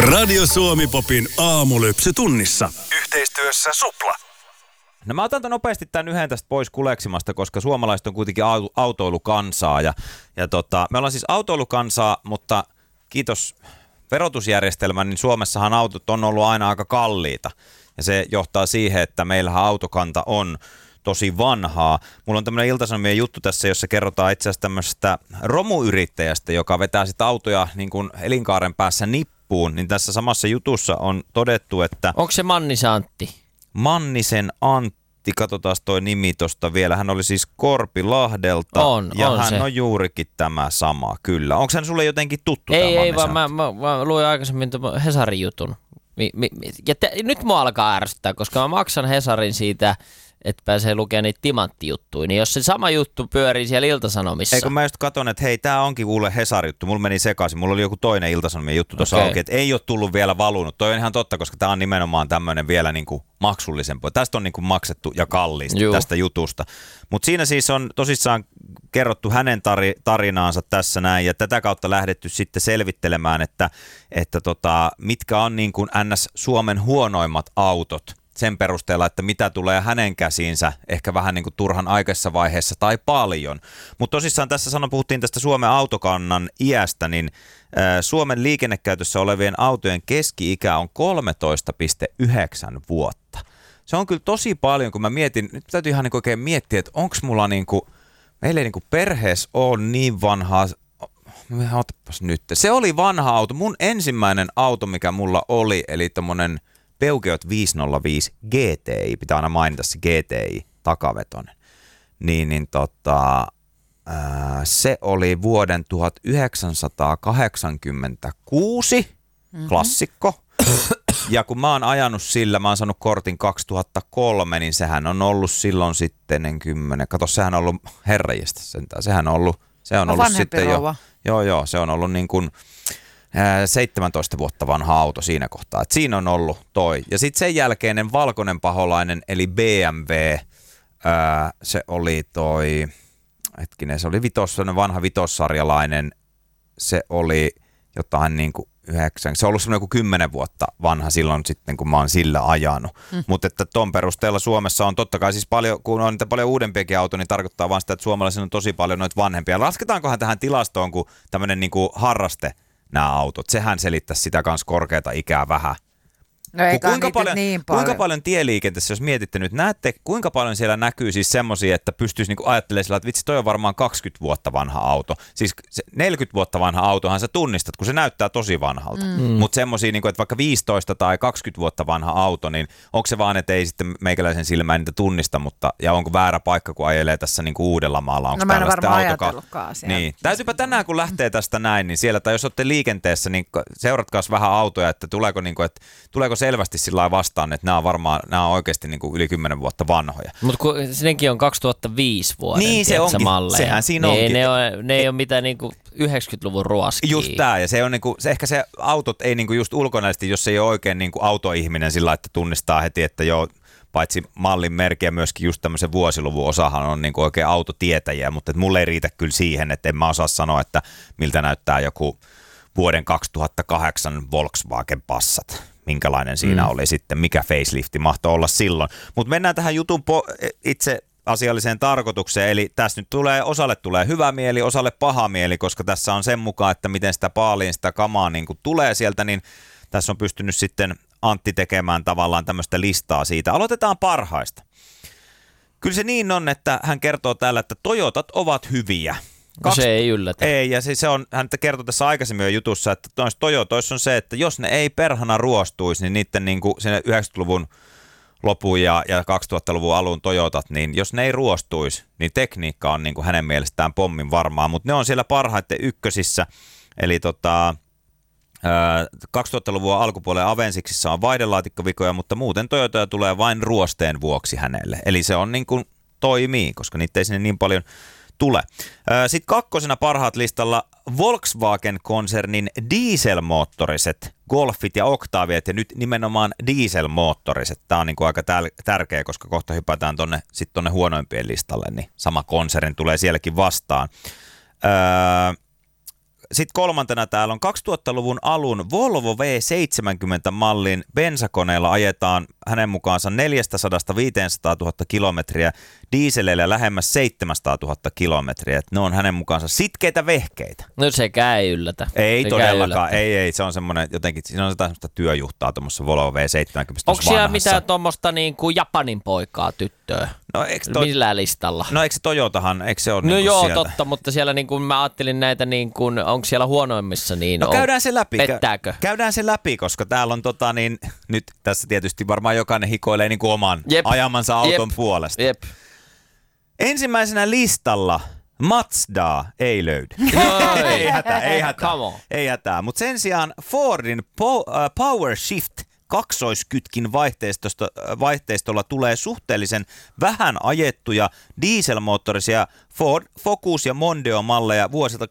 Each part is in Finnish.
Radio Suomi Popin aamulypsy tunnissa. Yhteistyössä Supla. No mä otan nopeasti tämän yhden tästä pois kuleksimasta, koska suomalaiset on kuitenkin autoilukansaa. Ja me ollaan siis autoilukansaa, mutta kiitos verotusjärjestelmän, niin Suomessahan autot on ollut aina aika kalliita. Ja se johtaa siihen, että meillähän autokanta on tosi vanhaa. Mulla on tämmöinen Ilta-Sanomien juttu tässä, jossa kerrotaan itse asiassa tämmöisestä romuyrittäjästä, joka vetää sitä autoja niin kuin elinkaaren päässä nippuun. Niin tässä samassa jutussa on todettu, että... Onko se Mannisen Antti? Mannisen Antti, katsotaan toi nimi tosta vielä. Hän oli siis Korpilahdelta. Ja hän se. on juurikin tämä sama, kyllä. Onko hän sulle jotenkin tuttu Ei, vaan mä luin aikaisemmin Hesarin jutun. Nyt mua alkaa ärsyttää, koska mä maksan Hesarin siitä, että pääsee lukemaan niitä timanttijuttuja. Niin jos se sama juttu pyörii siellä Ilta-Sanomissa. Eikö mä just katson, että hei, tää onkin kuule Hesari-juttu. Mulla meni sekaisin. Mulla oli joku toinen Ilta-Sanomien juttu tuossa auki, että ei ole tullut vielä valunut. Toi on ihan totta, koska tää on nimenomaan tämmöinen vielä niinku maksullisempi. Tästä on niinku maksettu ja kalliisti tästä jutusta. Mutta siinä siis on tosissaan kerrottu hänen tarinaansa tässä näin ja tätä kautta lähdetty sitten selvittelemään, että mitkä on niin kuin NS Suomen huonoimmat autot sen perusteella, että mitä tulee hänen käsiinsä, ehkä vähän niin kuin turhan aikaisessa vaiheessa tai paljon. Mutta tosissaan tässä puhuttiin tästä Suomen autokannan iästä, niin Suomen liikennekäytössä olevien autojen keski-ikä on 13,9 vuotta. Se on kyllä tosi paljon, kun mä mietin, nyt täytyy ihan niin oikein miettiä, että onko mulla niinku, meillä ei niinku perheessä ole niin vanhaa, otapas nyt, se oli vanha auto, mun ensimmäinen auto, mikä mulla oli, eli tommonen Peugeot 505 GTI, pitää aina mainita se GTI, takavetonen, se oli vuoden 1986 klassikko. Ja kun mä oon ajanut sillä, mä oon saanut kortin 2003, niin sehän on ollut silloin sitten 10. Kato, sehän on ollut herrajista sentään. Se on ollut sitten jo. Se on ollut niin kuin 17 vuotta vanha auto siinä kohtaa. Et siinä on ollut toi. Ja sitten sen jälkeinen valkoinen paholainen, eli BMW, se oli se oli vanha vitossarjalainen, se oli jotain niin kuin 9, se on ollut semmoinen kuin 10 vuotta vanha silloin sitten, kun mä oon sillä ajanut. Mutta että ton perusteella Suomessa on totta kai siis paljon, kun on niitä paljon uudempiakin autoja, niin tarkoittaa vaan sitä, että suomalaisilla on tosi paljon noita vanhempia. Lasketaankohan tähän tilastoon, kun tämmöinen niin kuin harraste nämä autot, sehän selittäisi sitä kanssa korkeata ikää vähän. No kuinka paljon tieliikenteessä, jos mietitte nyt, näette, kuinka paljon siellä näkyy siis semmoisia, että pystyisi niinku ajattelemaan sillä, että vitsi, toi on varmaan 20 vuotta vanha auto. Siis 40 vuotta vanha autohan sä tunnistat, kun se näyttää tosi vanhalta. Mutta semmoisia, niinku, että vaikka 15 tai 20 vuotta vanha auto, niin onko se vaan, että ei sitten meikäläisen silmään niitä tunnista, ja onko väärä paikka, kun ajelee tässä niinku Uudellamaalla? Onko mä en varmaan ajatellutkaan siellä. Niin. Täytyypä tänään, kun lähtee tästä näin, niin siellä, tai jos olette liikenteessä, niin seuratkaas vähän autoja, että tuleeko selvästi sillä lailla vastaan, että nämä on oikeasti niin kuin yli 10 vuotta vanhoja. Mutta kun nekin on 2005 vuoden, niin se onkin, malleja. Sehän siinä onkin. Ne ei ole mitään niin kuin 90-luvun ruoskia. Just tämä, ja se on niinku, ehkä se autot ei niinku just ulkonäöllisesti, jos ei ole oikein niinku autoihminen sillä, että tunnistaa heti, että joo, paitsi mallin merkkiä myöskin just tämmöisen vuosiluvun osahan on niinku oikein autotietäjiä, mutta mulle ei riitä kyllä siihen, että en mä osaa sanoa, että miltä näyttää joku vuoden 2008 Volkswagen Passat. Minkälainen siinä oli sitten, mikä facelifti mahtoi olla silloin. Mutta mennään tähän jutun itse asialliseen tarkoitukseen, eli tässä nyt osalle tulee hyvä mieli, osalle paha mieli, koska tässä on sen mukaan, että miten sitä paaliin sitä kamaa niin kuin tulee sieltä, niin tässä on pystynyt sitten Antti tekemään tavallaan tämmöistä listaa siitä. Aloitetaan parhaista. Kyllä se niin on, että hän kertoo täällä, että Toyotat ovat hyviä. Se ei yllätä. Ei, ja se on, hän kertoi tässä aikaisemmin jo jutussa, että noissa Toyotoissa on se, että jos ne ei perhana ruostuisi, niin niiden niin kuin sinne 90-luvun lopun ja 2000-luvun alun Toyotat, niin jos ne ei ruostuisi, niin tekniikka on niin kuin hänen mielestään pommin varmaa, mutta ne on siellä parhaiten ykkösissä, eli 2000-luvun alkupuolella Avensiksissa on vaihdelaatikkovikoja, mutta muuten Toyotoja tulee vain ruosteen vuoksi hänelle, eli se on niin kuin toimii, koska niitä ei sinne niin paljon tule. Sitten kakkosena parhaat listalla Volkswagen-konsernin dieselmoottoriset Golfit ja Octaviat, ja nyt nimenomaan dieselmoottoriset. Tämä on niin kuin aika tärkeä, koska kohta hypätään tuonne huonoimpien listalle, niin sama konserni tulee sielläkin vastaan. sitten kolmantena täällä on 2000-luvun alun Volvo V70-mallin bensakoneella ajetaan hänen mukaansa 400-500 000 kilometriä, dieseleillä lähemmäs 700 000 kilometriä. Ne on hänen mukaansa sitkeitä vehkeitä. No sekään ei yllätä. Ei todellakaan, ei. Se on semmoinen jotenkin, siinä on jotain semmoista työjuhtaa tuommoissa Volvo V70. Onko siellä mitään tuommoista niin kuin Japanin poikaa tyttöä? No, millä listalla? No eikö se Toyotahan, eikö se ole no niin joo, sieltä? totta, mutta siellä niin kuin mä ajattelin näitä, niin kuin, onko siellä huonoimmissa niin no käydään se läpi. Pettääkö? Käydään se läpi, koska täällä on nyt tässä tietysti varmaan jokainen hikoilee niin kuin oman ajamansa auton puolesta. Jep. Ensimmäisenä listalla Mazdaa ei löydy. Ei hätää. Mutta sen sijaan Fordin Power Shift kaksoiskytkin vaihteistolla tulee suhteellisen vähän ajettuja dieselmoottorisia Ford Focus ja Mondeo-malleja vuosilta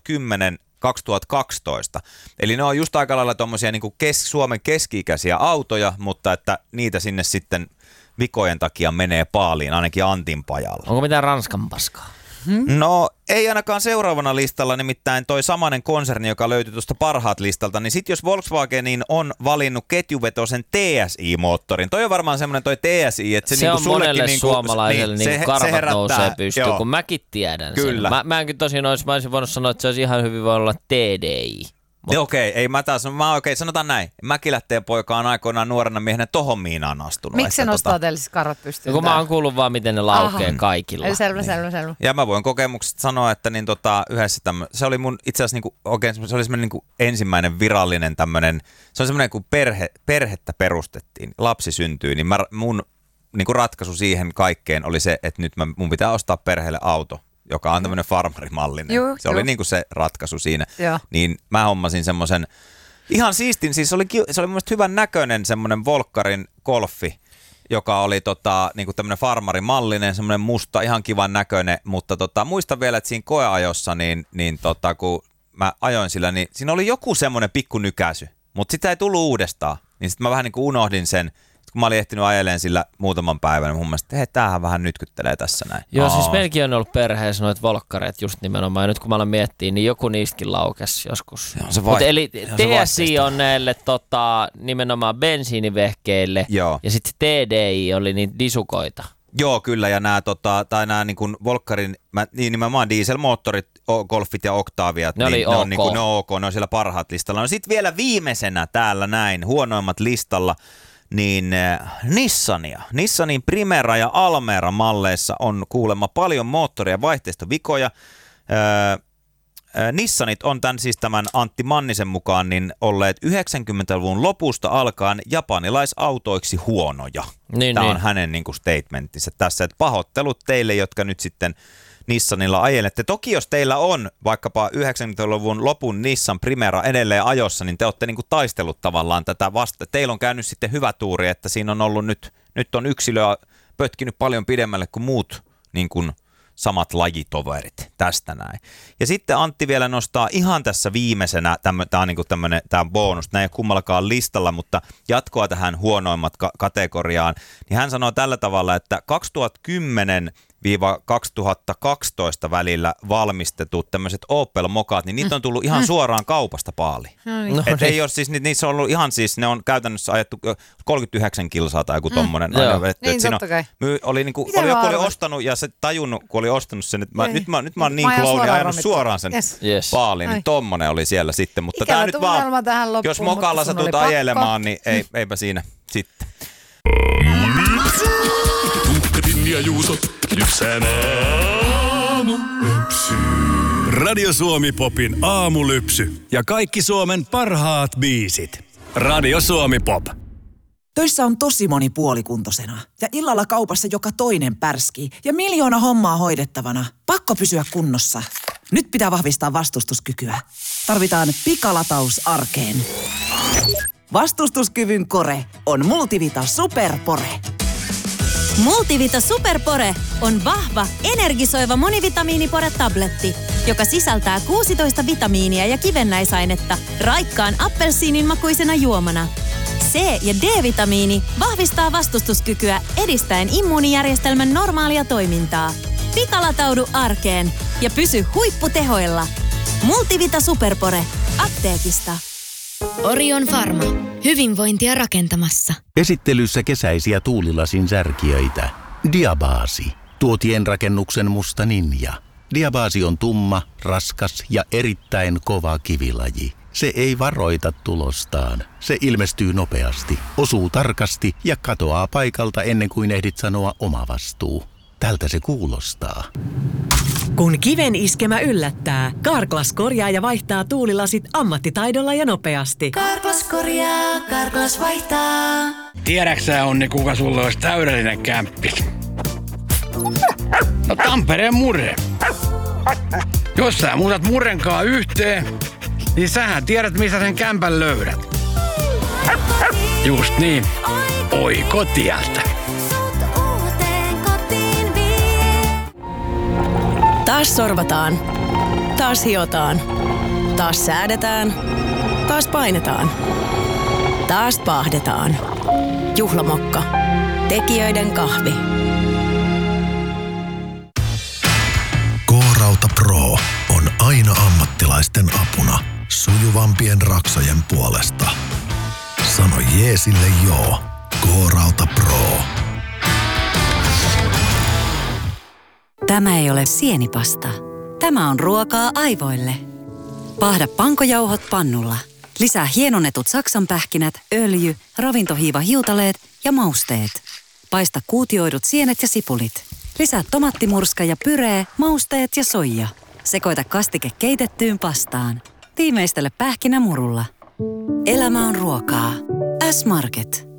2010-2012. Eli ne on just aika lailla tommosia niin kuin Suomen keski-ikäisiä autoja, mutta että niitä sinne sitten vikojen takia menee paaliin, ainakin Antin pajalla. Onko mitään Ranskan paskaa? No ei ainakaan seuraavana listalla, nimittäin toi samainen konserni, joka löytyi tuosta parhaat listalta, niin sit jos Volkswagenin on valinnut ketjuvetoisen TSI-moottorin, toi on varmaan semmoinen toi TSI, että se niinku on monelle niinku, suomalaiselle niin karvat nousee pystyyn, kun mäkin tiedän Kyllä. sen. Mä enkin tosin mä olisin voinut sanoa, että se olisi ihan hyvin voinut olla TDI. Okei, ei mä taas, sanotaan näin. Mäkilähteen poika on aikoinaan nuorena miehenä tohon miinaan astunut. Miksi se nostaa teille siis karvat pystyyn? No, kun mä oon kuullut vaan, miten ne laukee kaikilla. Selvä. Ja mä voin kokemuksesta sanoa, että niin yhdessä se oli mun itse asiassa niinku, oikein se oli semmoinen niinku ensimmäinen virallinen tämmönen, se on semmoinen kun perhettä perustettiin, lapsi syntyi, niin mun niinku ratkaisu siihen kaikkeen oli se, että nyt mun pitää ostaa perheelle auto, joka on tämmöinen farmarimallinen. Se oli niinku se ratkaisu siinä. Joo. Niin mä hommasin semmoisen ihan siistin, siis se oli mun mielestä hyvän näköinen semmoinen Volkkarin Golfi, joka oli niinku tämmöinen farmarimallinen, semmoinen musta, ihan kivan näköinen, mutta muistan vielä, että siinä koeajossa, kun mä ajoin sillä, niin siinä oli joku semmoinen pikku nykäisy, mutta sitä ei tullut uudestaan. Niin sitten mä vähän niin kuin unohdin sen, kun mä olin ehtinyt ajelemaan sillä muutaman päivän, niin mun mielestä, että hei, tämähän vähän nytkyttelee tässä näin. Joo, siis meilläkin on ollut perheessä noita volkkareita just nimenomaan, ja nyt kun mä alan miettimään, niin joku niistäkin laukesi joskus. Mutta eli TSI on näille nimenomaan bensiinivehkeille, joo. Ja sitten TDI oli niitä disukoita. Joo, kyllä, ja nämä niin kuin Volkkarin, nimenomaan dieselmoottorit, Golfit ja Octaviat, ne niin on ok, ne on siellä parhaat listalla. No sitten vielä viimeisenä täällä näin, huonoimmat listalla, niin Nissanin Primera ja Almera malleissa on kuulemma paljon moottori- ja vaihteistovikoja. Nissanit on tämän Antti Mannisen mukaan niin olleet 90-luvun lopusta alkaen japanilaisautoiksi huonoja. Tämä on hänen niin kuin statementtinsa tässä, että pahoittelut teille, jotka nyt sitten Nissanilla ajelette. Toki jos teillä on vaikkapa 90-luvun lopun Nissan Primera edelleen ajossa, niin te olette niin kuin taistellut tavallaan tätä vasta. Teillä on käynyt sitten hyvä tuuri, että siinä on ollut nyt on yksilöä pötkinyt paljon pidemmälle kuin muut niin kuin samat lajitoverit. Tästä näin. Ja sitten Antti vielä nostaa ihan tässä viimeisenä, tämä on niin kuin tämä bonus, nämä ei ole kummallakaan listalla, mutta jatkoa tähän huonoimmat kategoriaan, niin hän sanoo tällä tavalla, että 2010-2012 välillä valmistetut tämmöiset Opel Mokat, niin niitä on tullut ihan suoraan kaupasta paaliin. Että ei ole siis, niissä on ollut ihan siis, ne on käytännössä ajettu 39 kilsaa tai joku tommonen. Niin, totta kai. Oli joku oli ostanut ja se tajunnut, kun oli ostanut sen, että nyt mä oon niin klooni ajanut suoraan sen paaliin, niin tommonen oli siellä sitten. Mutta tää nyt vaan, jos Mokalla satut ajelemaan, niin eipä siinä sitten. Ja Juuso, lypsää aamulypsy. Radio Suomi Popin aamulypsy. Ja kaikki Suomen parhaat biisit. Radio Suomi Pop. Töissä on tosi moni puolikuntoisena. Ja illalla kaupassa joka toinen pärskii. Ja 1 000 000 hommaa hoidettavana. Pakko pysyä kunnossa. Nyt pitää vahvistaa vastustuskykyä. Tarvitaan pikalataus arkeen. Vastustuskyvyn kore on Multivita Superpore. Multivita Superpore on vahva, energisoiva monivitamiinipore-tabletti, joka sisältää 16 vitamiinia ja kivennäisainetta raikkaan appelsiinin makuisena juomana. C- ja D-vitamiini vahvistaa vastustuskykyä edistäen immuunijärjestelmän normaalia toimintaa. Pikalataudu arkeen ja pysy huipputehoilla. Multivita Superpore. Apteekista. Orion Pharma. Hyvinvointia rakentamassa. Esittelyssä kesäisiä tuulilasin särkijöitä. Diabasi. Tuotien rakennuksen musta ninja. Diabasi on tumma, raskas ja erittäin kova kivilaji. Se ei varoita tulostaan. Se ilmestyy nopeasti, osuu tarkasti ja katoaa paikalta ennen kuin ehdit sanoa oma vastuu. Tältä se kuulostaa. Kun kiven iskemä yllättää, Carglass korjaa ja vaihtaa tuulilasit ammattitaidolla ja nopeasti. Carglass korjaa, Carglass vaihtaa. Tiedäksä, Onni, kuka sulle olisi täydellinen kämppis? No Tampereen Murre. Jos sä muutat Murrenkaan yhteen, niin sähän tiedät, missä sen kämpän löydät. Just niin. Oikotieltä. Taas sorvataan. Taas hiotaan. Taas säädetään. Taas painetaan. Taas paahdetaan. Juhlamokka. Tekijöiden kahvi. K-Rauta Pro on aina ammattilaisten apuna sujuvampien raksojen puolesta. Sano jeesille joo. K-Rauta Pro. Tämä ei ole sienipasta. Tämä on ruokaa aivoille. Paahda pankojauhot pannulla. Lisää hienonnetut saksanpähkinät, öljy, ravintohiivahiutaleet ja mausteet. Paista kuutioidut sienet ja sipulit. Lisää tomattimurska ja pyree, mausteet ja soija. Sekoita kastike keitettyyn pastaan. Tiimeistele pähkinämurulla. Elämä on ruokaa. S-Market.